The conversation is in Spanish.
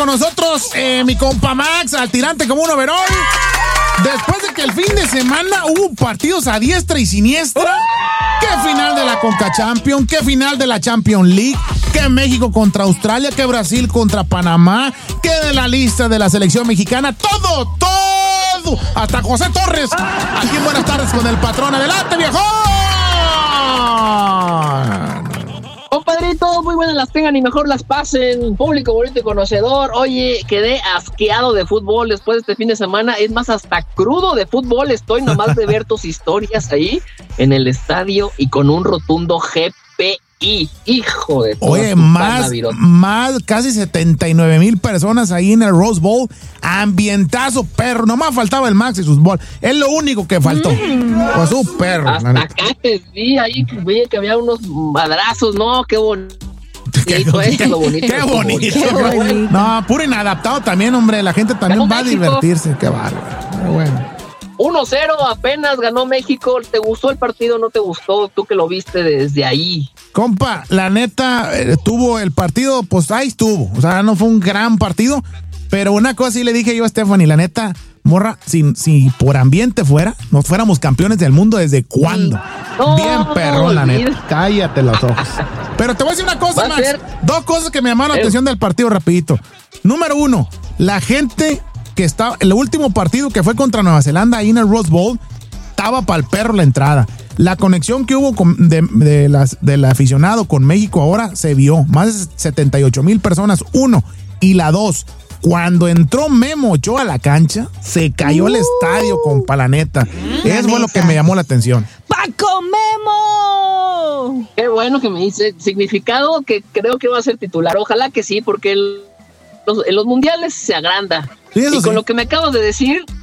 Con nosotros, mi compa Max, al tirante como un overall. Después de que el fin de semana hubo partidos a diestra y siniestra. ¿Qué final de la Conca Champions? ¿Qué final de la Champions League? ¿Qué México contra Australia? ¿Qué Brasil contra Panamá? ¿Qué de la lista de la selección mexicana? Todo. Hasta José Torres. Aquí en Buenas Tardes con el patrón. ¡Adelante, viejo! Compadrito, muy buenas las tengan y mejor las pasen. Público bonito y conocedor. Oye, quedé asqueado de fútbol después de este fin de semana. Es más, hasta crudo de fútbol estoy nomás de ver tus historias ahí en el estadio y con un rotundo GPI. Hijo de toda. Oye, más casi 79,000 personas ahí en el Rose Bowl. Ambientazo, perro. Nomás faltaba el Max y sus bols. Es lo único que faltó. Pues su perro. Hasta acá te vi ahí que había unos madrazos. No, qué bonito. Qué bonito. No, puro inadaptado también, hombre. La gente también va a divertirse. Qué bárbaro. Muy bueno. 1-0 apenas ganó México. ¿Te gustó el partido o no te gustó? Tú que lo viste desde ahí. Compa, la neta, tuvo el partido, pues ahí estuvo. O sea, no fue un gran partido, pero una cosa sí le dije yo a Stephanie, la neta, morra, si por ambiente fuera, nos fuéramos campeones del mundo, ¿desde cuándo? No, bien perrón, la neta. Cállate los ojos. Pero te voy a decir una cosa, Max. Dos cosas que me llamaron la atención del partido rapidito. Número uno, la gente que estaba, el último partido que fue contra Nueva Zelanda ahí en el Rose Bowl, estaba para el perro la entrada. La conexión que hubo del aficionado con México ahora se vio. Más de 78,000 personas, uno. Y la dos, cuando entró Memo Ochoa a la cancha, se cayó el estadio, compa, la neta. Eso fue lo que me llamó la atención. ¡Paco Memo! Qué bueno que me dice. Significado que creo que va a ser titular. Ojalá que sí, porque en los mundiales se agranda. Sí, y con sí. lo que me acabas de decir,